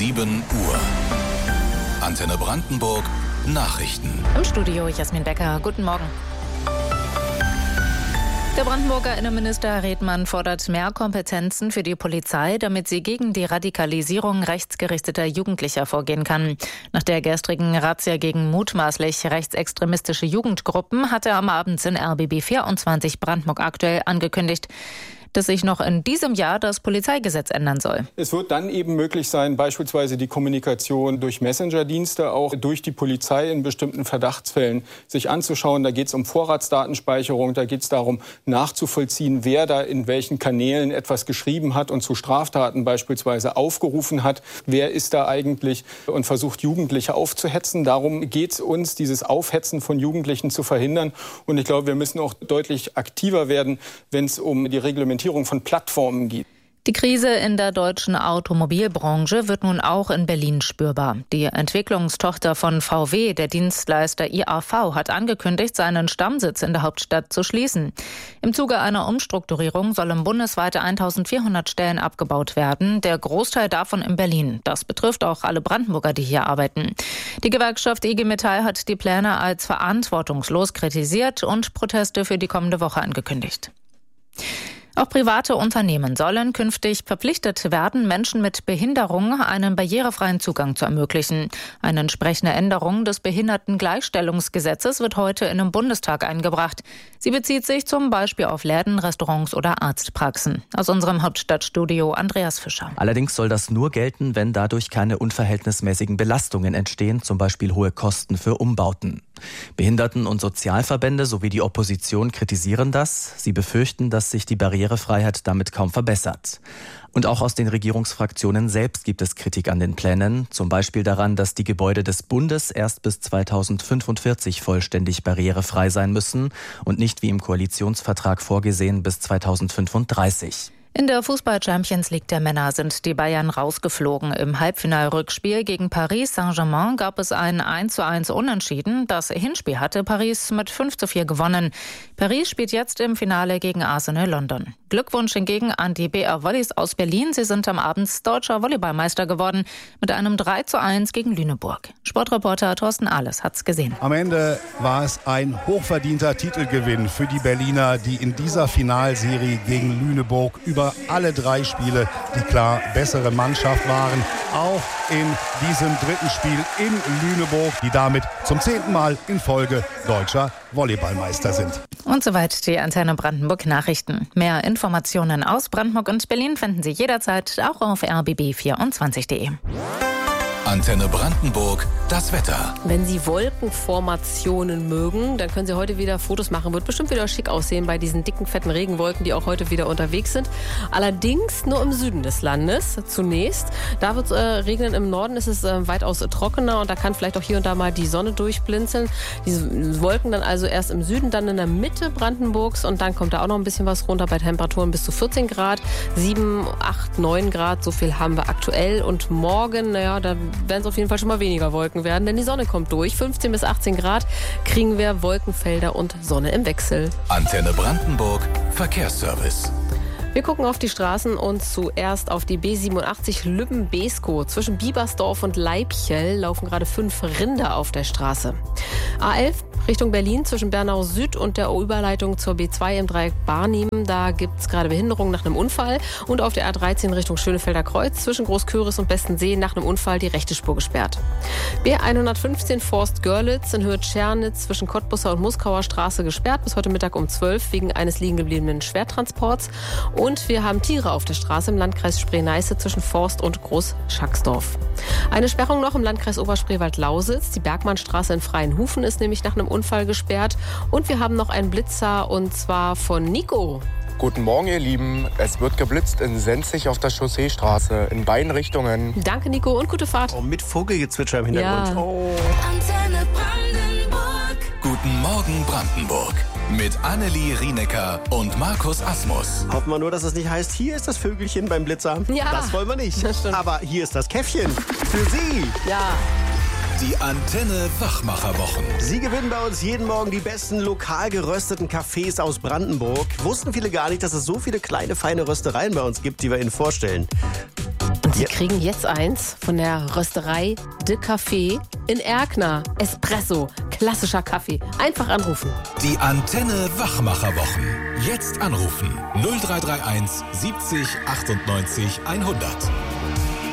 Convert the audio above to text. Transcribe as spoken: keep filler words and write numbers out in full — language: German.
sieben Uhr. Antenne Brandenburg Nachrichten. Im Studio Jasmin Becker. Guten Morgen. Der Brandenburger Innenminister Redmann fordert mehr Kompetenzen für die Polizei, damit sie gegen die Radikalisierung rechtsgerichteter Jugendlicher vorgehen kann. Nach der gestrigen Razzia gegen mutmaßlich rechtsextremistische Jugendgruppen hat er am Abend in R B B vierundzwanzig Brandenburg aktuell angekündigt, dass sich noch in diesem Jahr das Polizeigesetz ändern soll. Es wird dann eben möglich sein, beispielsweise die Kommunikation durch Messenger-Dienste auch durch die Polizei in bestimmten Verdachtsfällen sich anzuschauen. Da geht es um Vorratsdatenspeicherung, da geht es darum, nachzuvollziehen, wer da in welchen Kanälen etwas geschrieben hat und zu Straftaten beispielsweise aufgerufen hat. Wer ist da eigentlich und versucht, Jugendliche aufzuhetzen. Darum geht es uns, dieses Aufhetzen von Jugendlichen zu verhindern. Und ich glaube, wir müssen auch deutlich aktiver werden, wenn es um die Reglementierung von Plattformen geht. Die Krise in der deutschen Automobilbranche wird nun auch in Berlin spürbar. Die Entwicklungstochter von V W, der Dienstleister I A V, hat angekündigt, seinen Stammsitz in der Hauptstadt zu schließen. Im Zuge einer Umstrukturierung sollen bundesweite eintausendvierhundert Stellen abgebaut werden, der Großteil davon in Berlin. Das betrifft auch alle Brandenburger, die hier arbeiten. Die Gewerkschaft I G Metall hat die Pläne als verantwortungslos kritisiert und Proteste für die kommende Woche angekündigt. Auch private Unternehmen sollen künftig verpflichtet werden, Menschen mit Behinderung einen barrierefreien Zugang zu ermöglichen. Eine entsprechende Änderung des Behindertengleichstellungsgesetzes wird heute in den Bundestag eingebracht. Sie bezieht sich zum Beispiel auf Läden, Restaurants oder Arztpraxen. Aus unserem Hauptstadtstudio Andreas Fischer. Allerdings soll das nur gelten, wenn dadurch keine unverhältnismäßigen Belastungen entstehen, zum Beispiel hohe Kosten für Umbauten. Behinderten- und Sozialverbände sowie die Opposition kritisieren das. Sie befürchten, dass sich die Barrierefreiheit damit kaum verbessert. Und auch aus den Regierungsfraktionen selbst gibt es Kritik an den Plänen, zum Beispiel daran, dass die Gebäude des Bundes erst bis zweitausendfünfundvierzig vollständig barrierefrei sein müssen und nicht wie im Koalitionsvertrag vorgesehen bis zweitausendfünfunddreißig. In der Fußball-Champions League der Männer sind die Bayern rausgeflogen. Im Halbfinalrückspiel gegen Paris Saint-Germain gab es ein eins zu eins Unentschieden. Das Hinspiel hatte Paris mit fünf zu vier gewonnen. Paris spielt jetzt im Finale gegen Arsenal London. Glückwunsch hingegen an die B R Volleys aus Berlin. Sie sind am Abend deutscher Volleyballmeister geworden mit einem drei zu eins gegen Lüneburg. Sportreporter Thorsten Ahles hat's gesehen. Am Ende war es ein hochverdienter Titelgewinn für die Berliner, die in dieser Finalserie gegen Lüneburg über alle drei Spiele die klar bessere Mannschaft waren. Auch in diesem dritten Spiel in Lüneburg, die damit zum zehnten Mal in Folge deutscher Volleyballmeister sind. Und soweit die Antenne Brandenburg Nachrichten. Mehr Informationen aus Brandenburg und Berlin finden Sie jederzeit auch auf r b b vierundzwanzig punkt d e. Antenne Brandenburg, das Wetter. Wenn Sie Wolkenformationen mögen, dann können Sie heute wieder Fotos machen. Wird bestimmt wieder schick aussehen bei diesen dicken, fetten Regenwolken, die auch heute wieder unterwegs sind. Allerdings nur im Süden des Landes zunächst. Da wird es äh, regnen. Im Norden ist es äh, weitaus trockener und da kann vielleicht auch hier und da mal die Sonne durchblinzeln. Diese Wolken dann also erst im Süden, dann in der Mitte Brandenburgs und dann kommt da auch noch ein bisschen was runter bei Temperaturen bis zu vierzehn Grad. sieben, acht, neun Grad, so viel haben wir aktuell. Und morgen, naja, da werden es auf jeden Fall schon mal weniger Wolken werden, denn die Sonne kommt durch. fünfzehn bis achtzehn Grad kriegen wir Wolkenfelder und Sonne im Wechsel. Antenne Brandenburg, Verkehrsservice. Wir gucken auf die Straßen und zuerst auf die B siebenundachtzig Lübben-Beeskow. Zwischen Biebersdorf und Leibchel laufen gerade fünf Rinder auf der Straße. A elf Richtung Berlin zwischen Bernau Süd und der Überleitung zur B zwei im Dreieck Barnim. Da gibt es gerade Behinderungen nach einem Unfall. Und auf der A dreizehn Richtung Schönefelder Kreuz zwischen Großköris und Bestensee nach einem Unfall die rechte Spur gesperrt. B hundertfünfzehn Forst Görlitz in Höhe Tschernitz zwischen Cottbusser und Muskauer Straße gesperrt bis heute Mittag um zwölf wegen eines liegen gebliebenen Schwertransports. Und wir haben Tiere auf der Straße im Landkreis Spree-Neiße zwischen Forst und Groß-Schacksdorf. Eine Sperrung noch im Landkreis Oberspreewald-Lausitz. Die Bergmannstraße in Freienhufen ist nämlich nach einem Unfall gesperrt. Und wir haben noch einen Blitzer und zwar von Nico. Guten Morgen, ihr Lieben. Es wird geblitzt in Senzig auf der Chausseestraße in beiden Richtungen. Danke, Nico, und gute Fahrt. Oh, mit Vogelgezwitscher im Hintergrund. Ja. Oh. Antenne Brandenburg. Guten Morgen, Brandenburg. Mit Annelie Rienecker und Markus Asmus. Hoffen wir nur, dass es nicht heißt, hier ist das Vögelchen beim Blitzer. Ja, das wollen wir nicht. Das stimmt. Aber hier ist das Käffchen für Sie. Ja. Die Antenne Wachmacherwochen. Sie gewinnen bei uns jeden Morgen die besten lokal gerösteten Kaffees aus Brandenburg. Wussten viele gar nicht, dass es so viele kleine, feine Röstereien bei uns gibt, die wir Ihnen vorstellen. Sie Ja. kriegen jetzt eins von der Rösterei de Café in Erkner. Espresso, klassischer Kaffee. Einfach anrufen. Die Antenne Wachmacherwochen. Jetzt anrufen. null drei drei eins siebzig achtundneunzig hundert.